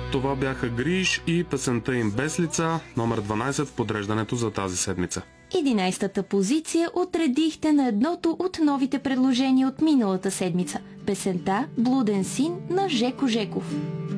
Това бяха Гриш и песента им Без лица, номер 12 в подреждането за тази седмица. 11-та позиция отредихте на едното от новите предложения от миналата седмица. Песента Блуден син на Жеко Жеков.